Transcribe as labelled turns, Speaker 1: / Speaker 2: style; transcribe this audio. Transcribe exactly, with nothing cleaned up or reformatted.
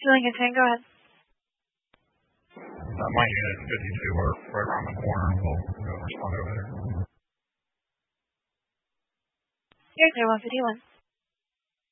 Speaker 1: Lincoln, go ahead.
Speaker 2: Uh, my unit fifty-two are right around the corner. We'll, we'll respond over there.
Speaker 1: Here's one fifty-one.